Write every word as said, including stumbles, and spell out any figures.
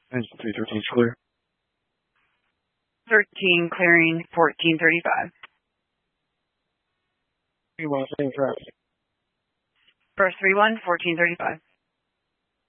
Engine three thirteen is clear. thirteen clearing fourteen thirty-five. three one, same traffic. First three one, fourteen thirty-five.